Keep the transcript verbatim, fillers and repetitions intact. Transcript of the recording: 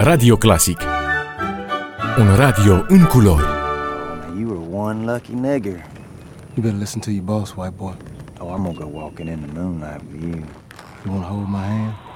Radio Classic. Un radio în culori. Oh, you were one lucky nigger. You better listen to your boss, white boy. Oh, I'm gonna go walking in the moonlight with you. You wanna hold my hand?